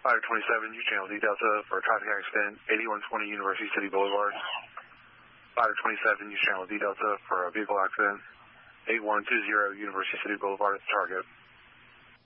Fighter 27, you channel D Delta for a traffic accident, 8120 University City Boulevard. Fighter 27, you channel D Delta for a vehicle accident, 8120 University City Boulevard at the target.